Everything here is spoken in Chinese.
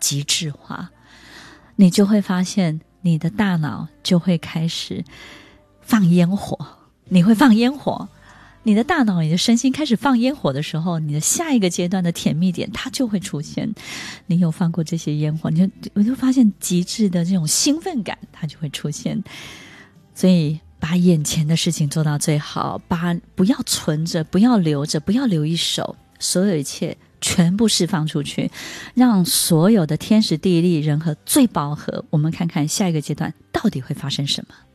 极致化，你就会发现你的大脑就会开始放烟火，你会放烟火，你的大脑你的身心开始放烟火的时候，你的下一个阶段的甜蜜点它就会出现。你有放过这些烟火，我就发现极致的这种兴奋感它就会出现。所以把眼前的事情做到最好，不要存着，不要留着，不要留一手，所有一切全部释放出去，让所有的天时地利人和最饱和。我们看看下一个阶段到底会发生什么。